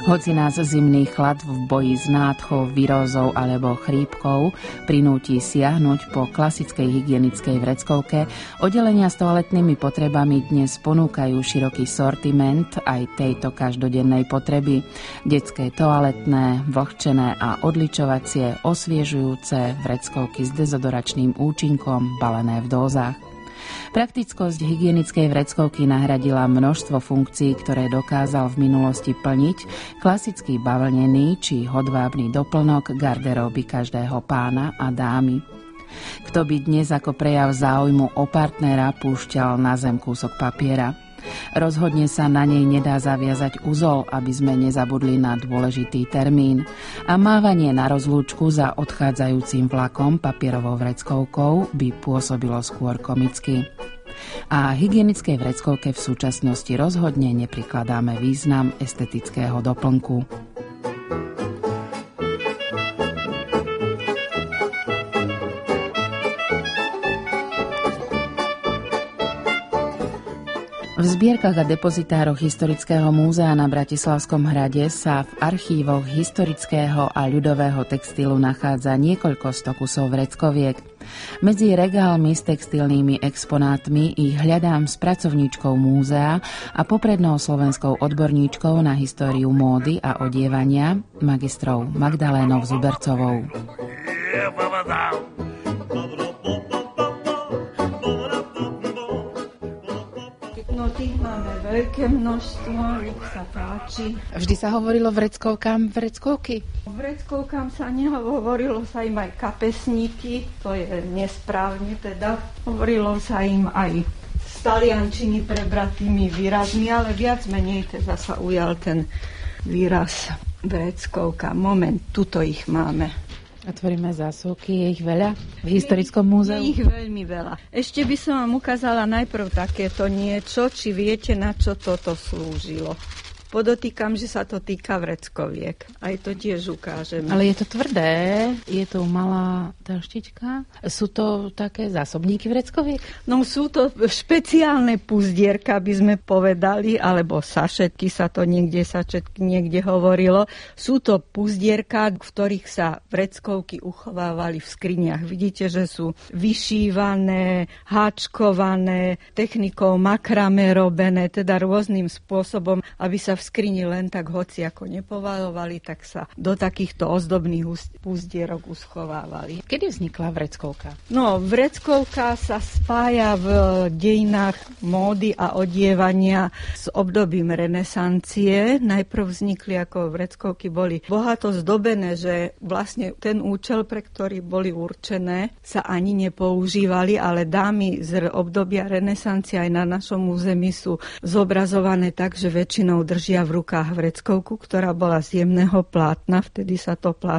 Hoci nás zimný chlad v boji s nádchou, virózou alebo chrípkou prinúti siahnuť po klasickej hygienickej vreckovke, oddelenia s toaletnými potrebami dnes ponúkajú široký sortiment aj tejto každodennej potreby. Detské toaletné, vlhčené a odličovacie, osviežujúce vreckovky s dezodoračným účinkom, balené v dózach. Praktickosť hygienickej vreckovky nahradila množstvo funkcií, ktoré dokázal v minulosti plniť klasický bavlnený či hodvábny doplnok garderóby každého pána a dámy. Kto by dnes ako prejav záujmu o partnera púšťal na zem kúsok papiera? Rozhodne sa na nej nedá zaviazať uzol, aby sme nezabudli na dôležitý termín. A mávanie na rozlúčku za odchádzajúcim vlakom papierovou vreckovkou by pôsobilo skôr komicky. A hygienickej vreckovke v súčasnosti rozhodne neprikladáme význam estetického doplnku. V zbierkach a depozitároch Historického múzea na Bratislavskom hrade sa v archívoch historického a ľudového textilu nachádza niekoľko stokusov vreckoviek. Medzi regálmi s textilnými exponátmi ich hľadám s pracovníčkou múzea a poprednou slovenskou odborníčkou na históriu módy a odievania, magistrou Magdalénou Zubercovou. Tých máme veľké množstvo, nech sa páči. Vždy sa hovorilo vreckovkám vreckovky? Vreckovkám sa nehovorilo sa im aj kapesníky, to je nesprávne teda. Hovorilo sa im aj z taliančiny prebratými výrazmi, ale viac menej teda sa ujal ten výraz vreckovka. Moment, tuto ich máme. Otvoríme zásuvky, je ich veľa v Historickom múzeu? Je ich veľmi veľa. Ešte by som vám ukázala najprv takéto niečo, či viete, na čo toto slúžilo. Podotýkam, že sa to týka vreckoviek. Aj to tiež ukážeme. Ale je to tvrdé, je to malá taštička. Sú to také zásobníky vreckoviek? No sú to špeciálne puzdierka, by sme povedali, alebo sašetky sa to niekde hovorilo. Sú to puzdierka, v ktorých sa vreckovky uchovávali v skriniach. Vidíte, že sú vyšívané, háčkované, technikou makrame robené, teda rôznym spôsobom, aby sa v skrini len tak hoci ako nepovalovali, tak sa do takýchto ozdobných úzdierok uschovávali. Kedy vznikla vreckovka? No, vreckovka sa spája v dejinách módy a odievania s obdobím renesancie. Najprv vznikli ako vreckovky, boli bohato zdobené, že vlastne ten účel, pre ktorý boli určené, sa ani nepoužívali, ale dámy z obdobia renesancie aj na našom území sú zobrazované tak, že väčšinou držia v rukách vreckovku, ktorá bola z jemného plátna, vtedy sa to plátno